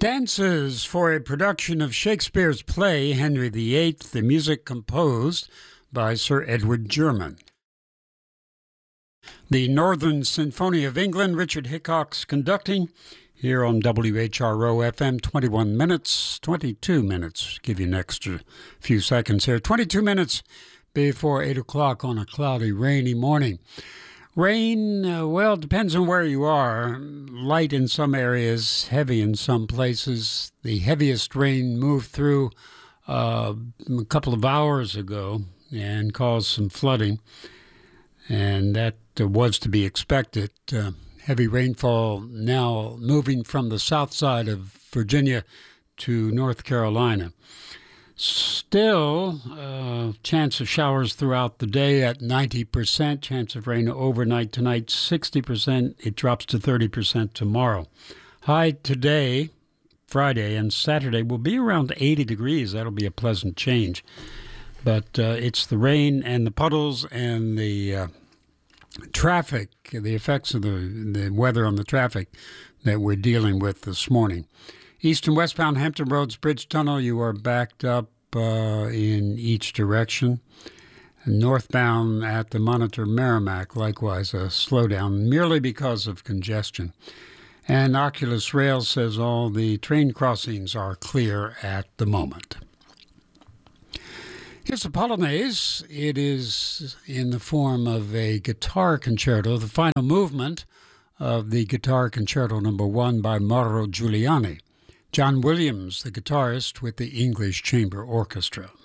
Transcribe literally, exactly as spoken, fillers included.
Stanzas for a production of Shakespeare's play Henry the Eighth, the music composed by Sir Edward German. The Northern Symphony of England, Richard Hickox conducting, here on W H R O F M, twenty-one minutes, twenty-two minutes, give you an extra few seconds here, twenty-two minutes before eight o'clock on a cloudy, rainy morning. Rain, uh, well, depends on where you are. Light in some areas, heavy in some places. The heaviest rain moved through uh, a couple of hours ago and caused some flooding, and that uh, was to be expected. Uh, heavy rainfall now moving from the south side of Virginia to North Carolina. Still, uh, chance of showers throughout the day at ninety percent. Chance of rain overnight tonight, sixty percent. It drops to thirty percent tomorrow. High today, Friday, and Saturday will be around eighty degrees. That'll be a pleasant change. But uh, it's the rain and the puddles and the uh, traffic, the effects of the, the weather on the traffic that we're dealing with this morning. East and westbound Hampton Roads Bridge Tunnel, you are backed up uh, in each direction. And northbound at the Monitor Merrimack, likewise a slowdown, merely because of congestion. And Oculus Rail says all the train crossings are clear at the moment. Here's the Polonaise. It is in the form of a guitar concerto, the final movement of the Guitar Concerto Number One by Mauro Giuliani. John Williams, the guitarist with the English Chamber Orchestra.